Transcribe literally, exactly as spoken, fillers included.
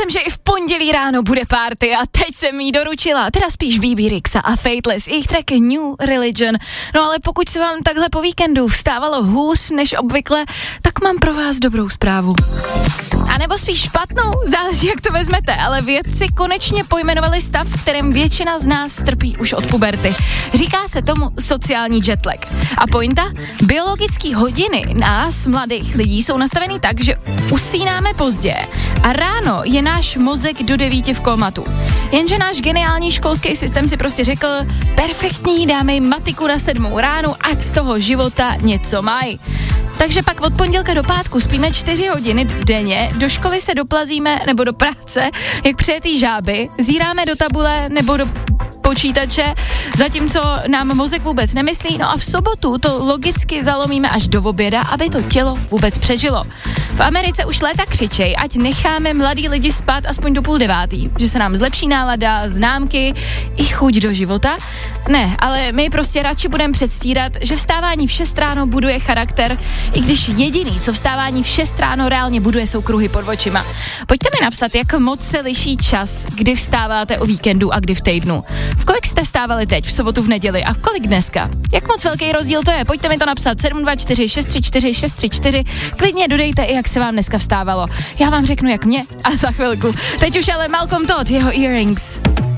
jsem, že i v pondělí ráno bude party a teď jsem jí doručila, teda spíš B B Rexa a Fateless, jejich track New Religion. No ale pokud se vám takhle po víkendu vstávalo hůř než obvykle, tak mám pro vás dobrou zprávu. A nebo spíš špatnou, záleží, jak to vezmete, ale vědci konečně pojmenovali stav, v kterém většina z nás trpí už od puberty. Říká se tomu sociální jetlag. A pointa? Biologický hodiny nás, mladých lidí, jsou nastavený tak, že usínáme pozdě a ráno je náš mozek do devíti v komatu. Jenže náš geniální školský systém si prostě řekl, perfektní, dáme jim matiku na sedmou ráno, ať z toho života něco mají. Takže pak od pondělka do pátku spíme čtyři hodiny denně, do školy se doplazíme nebo do práce, jak přijetý žáby, zíráme do tabule nebo do počítače, zatímco nám mozek vůbec nemyslí, no a v sobotu to logicky zalomíme až do oběda, aby to tělo vůbec přežilo. V Americe už léta křičej, ať necháme mladý lidi spát aspoň do půl devátý, že se nám zlepší nálada, známky i chuť do života. Ne, ale my prostě radši budeme předstírat, že vstávání v šest ráno buduje charakter, i když jediný, co vstávání v šest ráno reálně buduje, jsou kruhy pod očima. Pojďte mi napsat, jak moc se liší čas, kdy vstáváte o víkendu a kdy v týdnu. V kolik jste stávali teď, v sobotu, v neděli a v kolik dneska? Jak moc velký rozdíl to je? Pojďte mi to napsat sedm dva čtyři šest tři čtyři šest tři čtyři. Klidně dodejte i jak se vám dneska vstávalo. Já vám řeknu jak mě a za chvilku. Teď už ale Malcolm Todd, jeho Earrings.